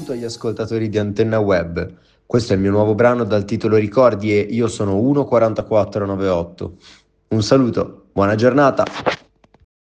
saluto agli ascoltatori di Antenna Web. Questo è il mio nuovo brano dal titolo Ricordi e io sono 14498. Un saluto, buona giornata!